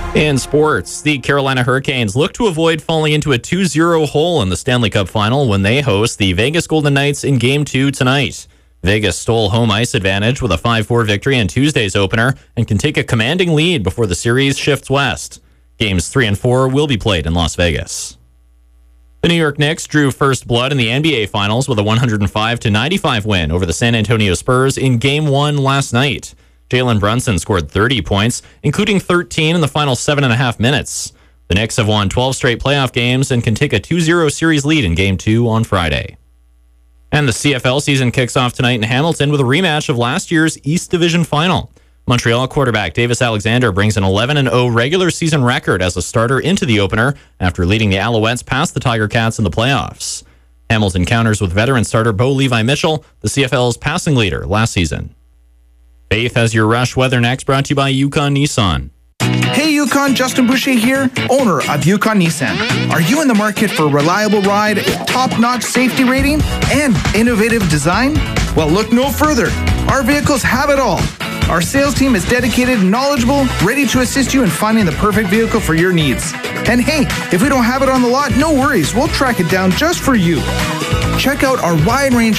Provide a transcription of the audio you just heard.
In sports, the Carolina Hurricanes look to avoid falling into a 2-0 hole in the Stanley Cup Final when they host the Vegas Golden Knights in Game 2 tonight. Vegas stole home ice advantage with a 5-4 victory in Tuesday's opener and can take a commanding lead before the series shifts west. Games 3 and 4 will be played in Las Vegas. The New York Knicks drew first blood in the NBA Finals with a 105-95 win over the San Antonio Spurs in Game 1 last night. Jalen Brunson scored 30 points, including 13 in the final 7.5 minutes. The Knicks have won 12 straight playoff games and can take a 2-0 series lead in Game 2 on Friday. And the CFL season kicks off tonight in Hamilton with a rematch of last year's East Division Final. Montreal quarterback Davis Alexander brings an 11-0 regular season record as a starter into the opener after leading the Alouettes past the Tiger Cats in the playoffs. Hamilton counters with veteran starter Bo Levi Mitchell, the CFL's passing leader last season. Faith has your Rush weather next, brought to you by Yukon Nissan. Hey Yukon, Justin Boucher here, owner of Yukon Nissan. Are you in the market for a reliable ride, top-notch safety rating, and innovative design? Well, look no further. Our vehicles have it all. Our sales team is dedicated, knowledgeable, ready to assist you in finding the perfect vehicle for your needs. And hey, if we don't have it on the lot, no worries. We'll track it down just for you. Check out our wide range